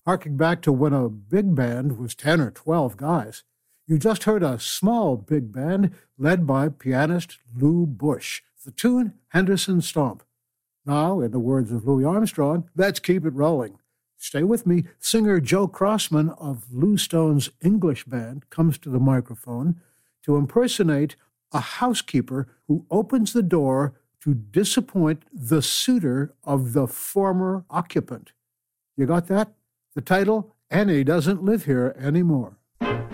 harking back to when a big band was 10 or 12 guys. You just heard a small big band led by pianist Lou Bush. The tune, Henderson Stomp. Now, in the words of Louis Armstrong, let's keep it rolling. Stay with me. Singer Joe Crossman of Lou Stone's English band comes to the microphone to impersonate a housekeeper who opens the door to disappoint the suitor of the former occupant. You got that? The title, Annie Doesn't Live Here Anymore.